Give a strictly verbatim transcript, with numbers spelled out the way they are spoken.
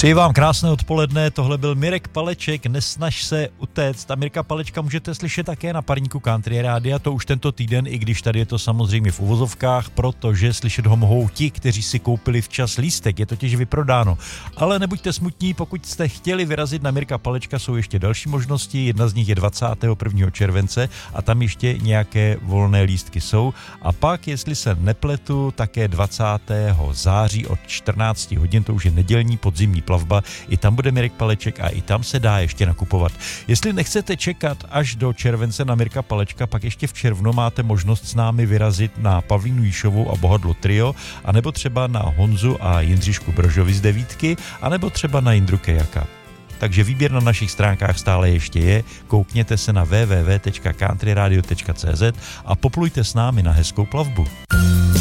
Přeji vám krásné odpoledne, tohle byl Mirek Paleček, Nesnaž se utéct. A Mirka Palečka můžete slyšet také na parníku Country Rádia, to už tento týden, i když tady je to samozřejmě v uvozovkách, protože slyšet ho mohou ti, kteří si koupili včas lístek, je totiž vyprodáno. Ale nebuďte smutní, pokud jste chtěli vyrazit na Mirka Palečka, jsou ještě další možnosti, jedna z nich je dvacátého prvního července a tam ještě nějaké volné lístky jsou. A pak, jestli se nepletu, také dvacátého září od čtrnácti hodin, to už je nedělní podzimní plavba, i tam bude Mirek Paleček a i tam se dá ještě nakupovat. Jestli nechcete čekat až do července na Mirka Palečka, pak ještě v červnu máte možnost s námi vyrazit na Pavlínu Jíšovou a Bohadlo Trio, anebo třeba na Honzu a Jindřišku Brožovi z devítky, anebo třeba na Jindru Kejaka. Takže výběr na našich stránkách stále ještě je, koukněte se na w w w tečka country radio tečka c z a poplujte s námi na hezkou plavbu.